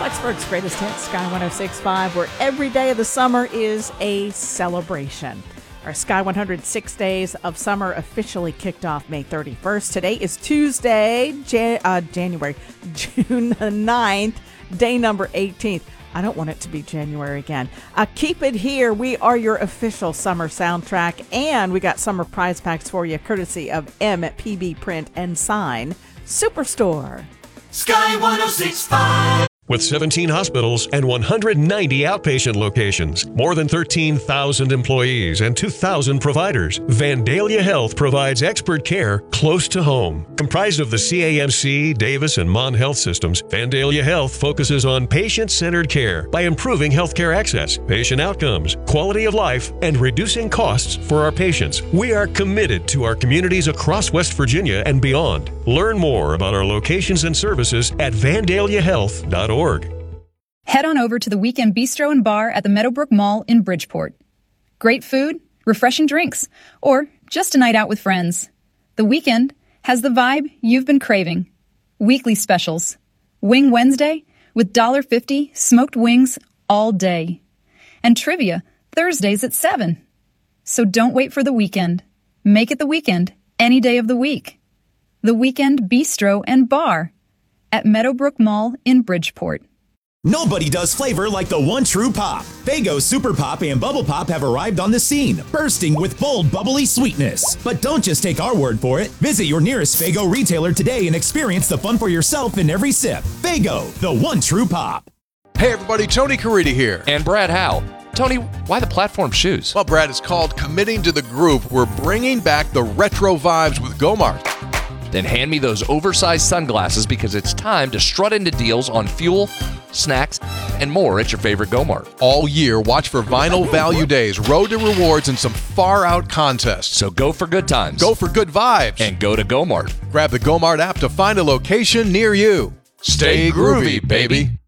Blacksburg's greatest hits, Sky 106.5, where every day of the summer is a celebration. Our Sky 106 Days of Summer officially kicked off May 31st. Today is Tuesday, June the 9th, day number 18th. I don't want it to be January again. Keep it here. We are your official summer soundtrack, and we got summer prize packs for you, courtesy of M at PB Print and Sign Superstore. Sky 106.5. With 17 hospitals and 190 outpatient locations, more than 13,000 employees and 2,000 providers, Vandalia Health provides expert care close to home. Comprised of the CAMC, Davis, and Mon Health systems, Vandalia Health focuses on patient-centered care by improving healthcare access, patient outcomes, quality of life, and reducing costs for our patients. We are committed to our communities across West Virginia and beyond. Learn more about our locations and services at vandaliahealth.org. Head on over to the Weekend Bistro and Bar at the Meadowbrook Mall in Bridgeport. Great food, refreshing drinks, or just a night out with friends. The Weekend has the vibe you've been craving. Weekly specials. Wing Wednesday with $1.50 smoked wings all day. And trivia Thursdays at 7. So don't wait for the weekend. Make it the weekend any day of the week. The Weekend Bistro and Bar at Meadowbrook Mall in Bridgeport. Nobody does flavor like the one true pop. Faygo Super Pop and Bubble Pop have arrived on the scene, bursting with bold, bubbly sweetness. But don't just take our word for it. Visit your nearest Faygo retailer today and experience the fun for yourself in every sip. Faygo, the one true pop. Hey everybody, Tony Caridi here. And Brad Howe. Tony, why the platform shoes? Well, Brad, it's called committing to the groove. We're bringing back the retro vibes with Gomart. Then hand me those oversized sunglasses because it's time to strut into deals on fuel, snacks, and more at your favorite Gomart. All year, watch for Vinyl Value Days, Road to Rewards, and some far-out contests. So go for good times. Go for good vibes. And go to Gomart. Grab the Gomart app to find a location near you. Stay groovy, baby.